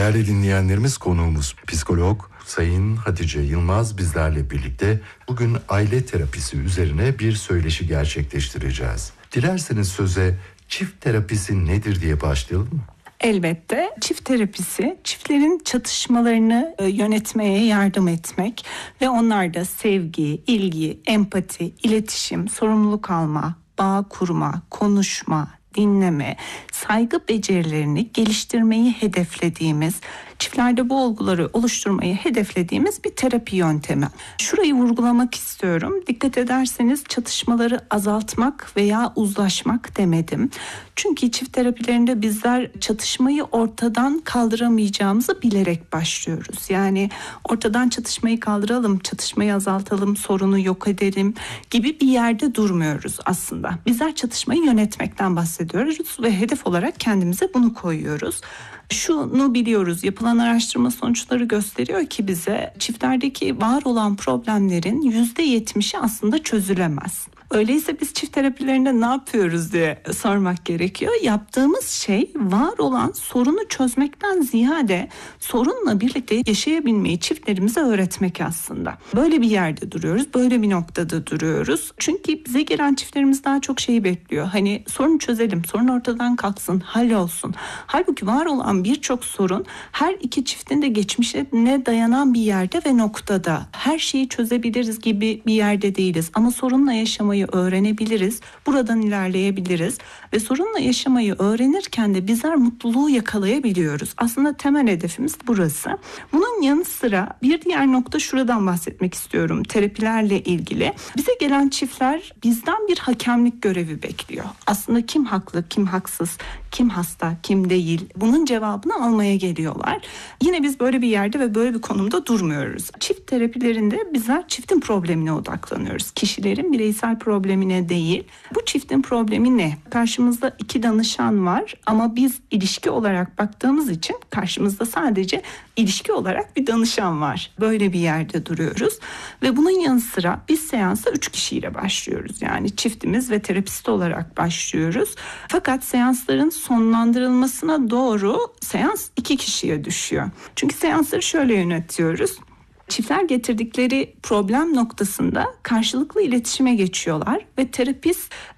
Değerli dinleyenlerimiz, konuğumuz psikolog Sayın Hatice Yılmaz bizlerle birlikte bugün aile terapisi üzerine bir söyleşi gerçekleştireceğiz. Dilerseniz söze çift terapisi nedir diye başlayalım. Elbette çift terapisi, çiftlerin çatışmalarını yönetmeye yardım etmek ve onlarda sevgi, ilgi, empati, iletişim, sorumluluk alma, bağ kurma, konuşma, dinleme, saygı becerilerini geliştirmeyi hedeflediğimiz, çiftlerde bu olguları oluşturmayı hedeflediğimiz bir terapi yöntemi. Şurayı vurgulamak istiyorum. Dikkat ederseniz çatışmaları azaltmak veya uzlaşmak demedim. Çünkü çift terapilerinde bizler çatışmayı ortadan kaldıramayacağımızı bilerek başlıyoruz. Yani ortadan çatışmayı kaldıralım, çatışmayı azaltalım, sorunu yok edelim gibi bir yerde durmuyoruz aslında. Bizler çatışmayı yönetmekten bahsediyoruz ve hedef olarak kendimize bunu koyuyoruz. Şunu biliyoruz, yapılan araştırma sonuçları gösteriyor ki bize çiftlerdeki var olan problemlerin %70'i aslında çözülemez. Öyleyse biz çift terapilerinde ne yapıyoruz diye sormak gerekiyor. Yaptığımız şey var olan sorunu çözmekten ziyade sorunla birlikte yaşayabilmeyi çiftlerimize öğretmek aslında. Böyle bir yerde duruyoruz, böyle bir noktada duruyoruz. Çünkü bize gelen çiftlerimiz daha çok şeyi bekliyor. Hani sorunu çözelim, sorun ortadan kalksın, hallolsun. Halbuki var olan birçok sorun her iki çiftin de geçmişine dayanan bir yerde ve noktada. Her şeyi çözebiliriz gibi bir yerde değiliz ama sorunla yaşamayı öğrenebiliriz. Buradan ilerleyebiliriz ve sorunla yaşamayı öğrenirken de bizler mutluluğu yakalayabiliyoruz. Aslında temel hedefimiz burası. Bunun yanı sıra bir diğer nokta, şuradan bahsetmek istiyorum terapilerle ilgili. Bize gelen çiftler bizden bir hakemlik görevi bekliyor. Aslında kim haklı, kim haksız, kim hasta, kim değil. Bunun cevabını almaya geliyorlar. Yine biz böyle bir yerde ve böyle bir konumda durmuyoruz. Çift terapilerinde bizler çiftin problemine odaklanıyoruz. Kişilerin bireysel problemine değil. Bu çiftin problemi ne? Karşımızda iki danışan var ama biz ilişki olarak baktığımız için karşımızda sadece ilişki olarak bir danışan var. Böyle bir yerde duruyoruz ve bunun yanı sıra biz seansa 3 kişiyle başlıyoruz. Yani çiftimiz ve terapist olarak başlıyoruz. Fakat seansların sonlandırılmasına doğru seans 2 kişiye düşüyor. Çünkü seansları şöyle yönetiyoruz. Çiftler getirdikleri problem noktasında karşılıklı iletişime geçiyorlar ve terapist